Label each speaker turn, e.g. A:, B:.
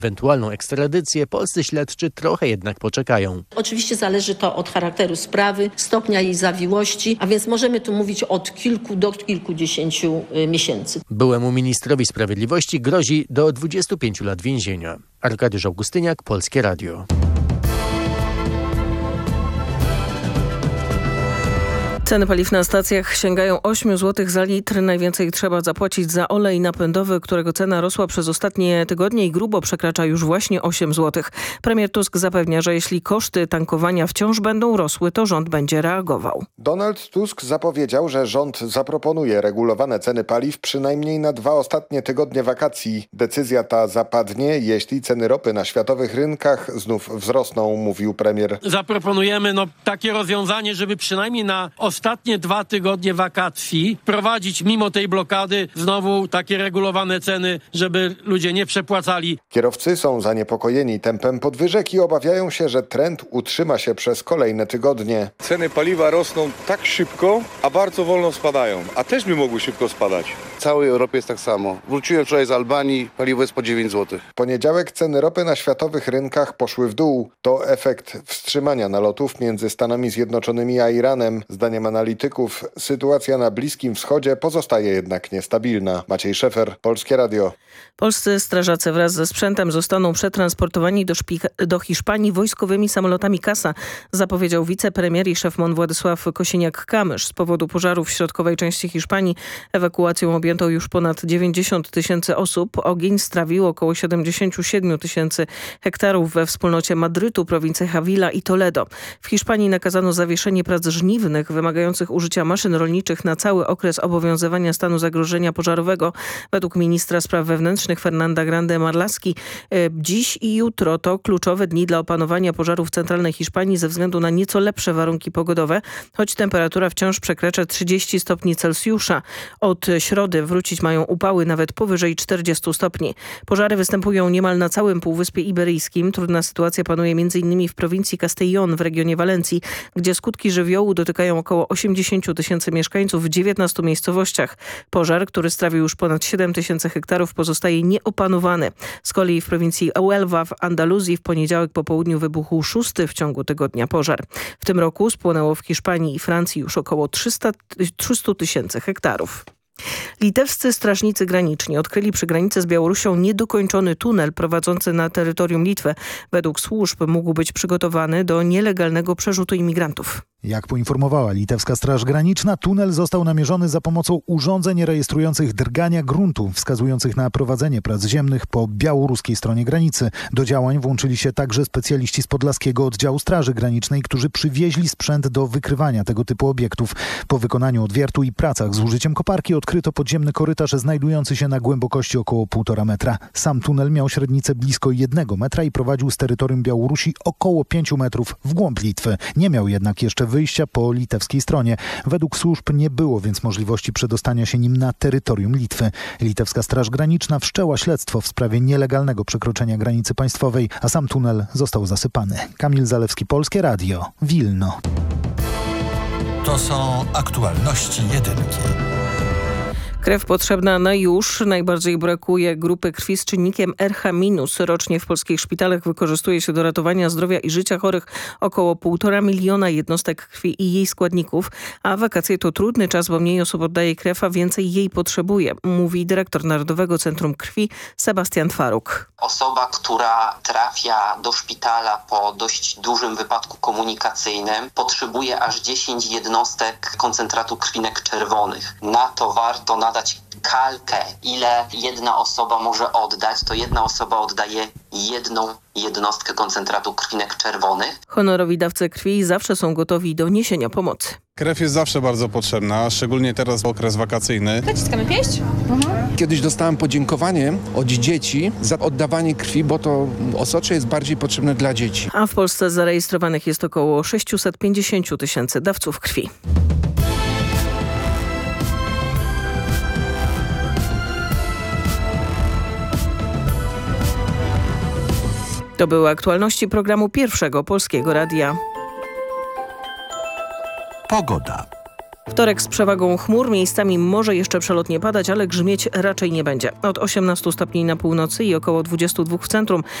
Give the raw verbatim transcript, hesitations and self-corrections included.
A: Ewentualną ekstradycję polscy śledczy trochę jednak poczekają.
B: Oczywiście zależy to od charakteru sprawy, stopnia jej zawiłości, a więc możemy tu mówić od kilku do kilkudziesięciu miesięcy.
A: Byłemu ministrowi sprawiedliwości grozi do dwudziestu pięciu lat więzienia. Arkadiusz Augustyniak, Polskie Radio.
C: Ceny paliw na stacjach sięgają ośmiu złotych za litr. Najwięcej trzeba zapłacić za olej napędowy, którego cena rosła przez ostatnie tygodnie i grubo przekracza już właśnie osiem złotych. Premier Tusk zapewnia, że jeśli koszty tankowania wciąż będą rosły, to rząd będzie reagował.
D: Donald Tusk zapowiedział, że rząd zaproponuje regulowane ceny paliw przynajmniej na dwa ostatnie tygodnie wakacji. Decyzja ta zapadnie, jeśli ceny ropy na światowych rynkach znów wzrosną, mówił premier.
E: Zaproponujemy no, takie rozwiązanie, żeby przynajmniej na ostatnie dwa tygodnie wakacji prowadzić mimo tej blokady znowu takie regulowane ceny, żeby ludzie nie przepłacali.
D: Kierowcy są zaniepokojeni tempem podwyżek i obawiają się, że trend utrzyma się przez kolejne tygodnie.
F: Ceny paliwa rosną tak szybko, a bardzo wolno spadają, a też by mogły szybko spadać.
G: W całej Europie jest tak samo. Wróciłem wczoraj z Albanii, paliwo jest po dziewięć złotych.
D: W poniedziałek ceny ropy na światowych rynkach poszły w dół. To efekt wstrzymania nalotów między Stanami Zjednoczonymi a Iranem. Zdaniem analityków sytuacja na Bliskim Wschodzie pozostaje jednak niestabilna. Maciej Szefer, Polskie Radio.
C: Polscy strażacy wraz ze sprzętem zostaną przetransportowani do, szpik- do Hiszpanii wojskowymi samolotami Casa, zapowiedział wicepremier i szef M O N Władysław Kosiniak-Kamysz. Z powodu pożarów w środkowej części Hiszpanii ewakuacją objęto już ponad dziewięćdziesiąt tysięcy osób. Ogień strawił około siedemdziesiąt siedem tysięcy hektarów we wspólnocie Madrytu, prowincji Havila i Toledo. W Hiszpanii nakazano zawieszenie prac żniwnych wymagających użycia maszyn rolniczych na cały okres obowiązywania stanu zagrożenia pożarowego. Według ministra spraw wewnętrznych Fernanda Grande Marlaski dziś i jutro to kluczowe dni dla opanowania pożarów w centralnej Hiszpanii ze względu na nieco lepsze warunki pogodowe, choć temperatura wciąż przekracza trzydzieści stopni Celsjusza. Od środy wrócić mają upały nawet powyżej czterdziestu stopni. Pożary występują niemal na całym Półwyspie Iberyjskim. Trudna sytuacja panuje m.in. w prowincji Castellón w regionie Walencji, gdzie skutki żywiołu dotykają około osiemdziesięciu tysięcy mieszkańców w dziewiętnastu miejscowościach. Pożar, który strawił już ponad siedem tysięcy hektarów, pozostaje nieopanowany. Z kolei w prowincji Huelva w Andaluzji w poniedziałek po południu wybuchł szósty w ciągu tygodnia pożar. W tym roku spłonęło w Hiszpanii i Francji już około trzysta tysięcy hektarów. Litewscy strażnicy graniczni odkryli przy granicy z Białorusią niedokończony tunel prowadzący na terytorium Litwy. Według służb mógł być przygotowany do nielegalnego przerzutu imigrantów.
H: Jak poinformowała litewska Straż Graniczna, tunel został namierzony za pomocą urządzeń rejestrujących drgania gruntu, wskazujących na prowadzenie prac ziemnych po białoruskiej stronie granicy. Do działań włączyli się także specjaliści z Podlaskiego Oddziału Straży Granicznej, którzy przywieźli sprzęt do wykrywania tego typu obiektów. Po wykonaniu odwiertu i pracach z użyciem koparki odkryto podziemny korytarz znajdujący się na głębokości około półtora metra. Sam tunel miał średnicę blisko jednego metra i prowadził z terytorium Białorusi około pięciu metrów w głąb Litwy. Nie miał jednak jeszcze wyjścia po litewskiej stronie. Według służb nie było więc możliwości przedostania się nim na terytorium Litwy. Litewska Straż Graniczna wszczęła śledztwo w sprawie nielegalnego przekroczenia granicy państwowej, a sam tunel został zasypany. Kamil Zalewski, Polskie Radio, Wilno.
I: To są aktualności jedynki.
C: Krew potrzebna na już. Najbardziej brakuje grupy krwi z czynnikiem R H minus. Rocznie w polskich szpitalach wykorzystuje się do ratowania zdrowia i życia chorych około półtora miliona jednostek krwi i jej składników. A wakacje to trudny czas, bo mniej osób oddaje krew, a więcej jej potrzebuje, mówi dyrektor Narodowego Centrum Krwi Sebastian Faruk.
J: Osoba, która trafia do szpitala po dość dużym wypadku komunikacyjnym, potrzebuje aż dziesięć jednostek koncentratu krwinek czerwonych. Na to warto nadać kalkę, ile jedna osoba może oddać, to jedna osoba oddaje jedną jednostkę koncentratu krwinek czerwonych.
C: Honorowi dawcy krwi zawsze są gotowi do niesienia pomocy.
K: Krew jest zawsze bardzo potrzebna, szczególnie teraz w okres wakacyjny.
L: Naciskamy pięść. Mhm. Kiedyś dostałem podziękowanie od dzieci za oddawanie krwi, bo to osocze jest bardziej potrzebne dla dzieci.
C: A w Polsce zarejestrowanych jest około sześćset pięćdziesiąt tysięcy dawców krwi. To były aktualności programu Pierwszego Polskiego Radia.
I: Pogoda.
C: Wtorek z przewagą chmur, miejscami może jeszcze przelotnie padać, ale grzmieć raczej nie będzie. Od osiemnastu stopni na północy i około dwudziestu dwóch w centrum.